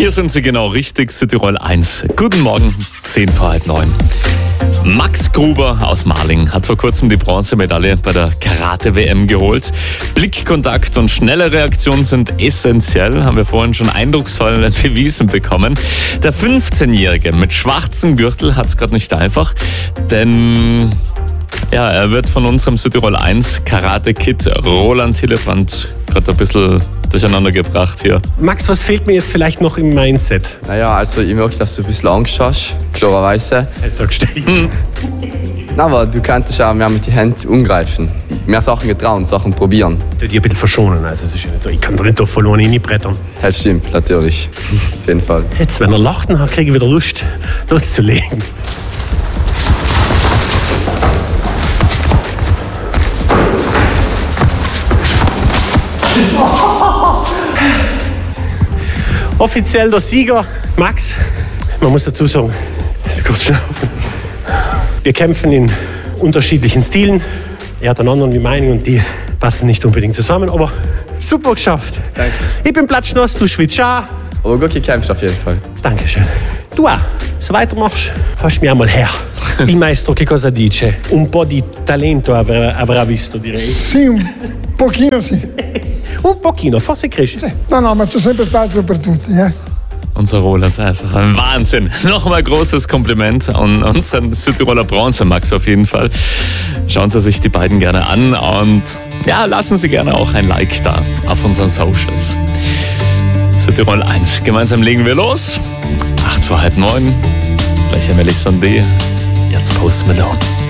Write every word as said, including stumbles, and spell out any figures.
Hier sind Sie genau richtig, Südtirol eins. Guten Morgen, zehn vor halb neun. Max Gruber aus Marling hat vor kurzem die Bronzemedaille bei der Karate-W M geholt. Blickkontakt und schnelle Reaktion sind essentiell, haben wir vorhin schon eindrucksvoll bewiesen bekommen. Der fünfzehnjährige mit schwarzem Gürtel hat es gerade nicht einfach, denn ja, er wird von unserem Südtirol eins Karate-Kid Roland Hillebrand gerade ein bisschen durcheinander gebracht hier. Max, was fehlt mir jetzt vielleicht noch im Mindset? Naja, also ich merke, dass du ein bisschen Angst hast, klarerweise. Sagst du. Hm. Aber du könntest auch mehr mit den Händen umgreifen. Mehr Sachen getrauen, Sachen probieren. Du dich ein bisschen verschonen. Also, es ist ja nicht so, ich kann da nicht auf verloren reinbrettern. Das stimmt, natürlich. Auf jeden Fall. Jetzt, wenn er lacht, dann kriege ich wieder Lust, loszulegen. Offiziell der Sieger, Max. Man muss dazu sagen, dass wir kurz schnaufen. Wir kämpfen in unterschiedlichen Stilen. Er hat eine andere Meinung und die passen nicht unbedingt zusammen, aber super geschafft. Danke. Ich bin platschnass, du schwitzt auch. Aber gut gekämpft auf jeden Fall. Dankeschön. Du auch, so weitermachst, hast du mich einmal her. Il maestro che cosa dice? Un po' di talento avrà, avrà visto, direi. Sì, un pochino sì. Un pochino, forse cresce. Sì. No, no, ma c'è sempre spazio per tutti, eh? Unser Roland, einfach ein Wahnsinn. Nochmal großes Kompliment an unseren Südtiroler Bronze-Max auf jeden Fall. Schauen Sie sich die beiden gerne an und ja, lassen Sie gerne auch ein Like da auf unseren Socials. Südtirol eins, gemeinsam legen wir los. Acht vor halb neun. Gleich Emily Sondé, jetzt Post Malone.